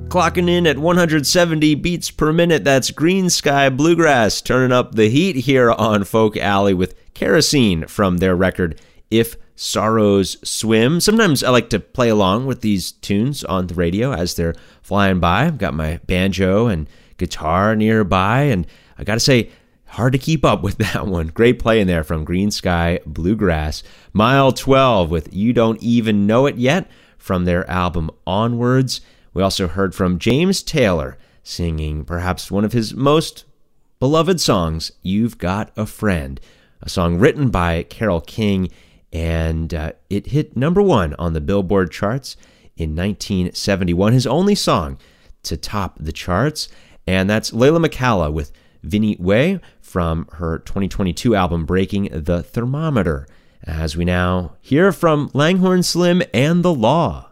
Clocking in at 170 beats per minute, that's Green Sky Bluegrass, turning up the heat here on Folk Alley with Kerosene from their record If Sorrows Swim. Sometimes I like to play along with these tunes on the radio as they're flying by. I've got my banjo and guitar nearby, and I gotta say, hard to keep up with that one. Great play in there from Green Sky Bluegrass. Mile 12 with You Don't Even Know It Yet from their album Onwards. We also heard from James Taylor singing perhaps one of his most beloved songs, You've Got a Friend, a song written by Carole King, and it hit number one on the Billboard charts in 1971, his only song to top the charts, and that's Layla McCalla with Vinnie Way from her 2022 album Breaking the Thermometer, as we now hear from Langhorne Slim and The Law.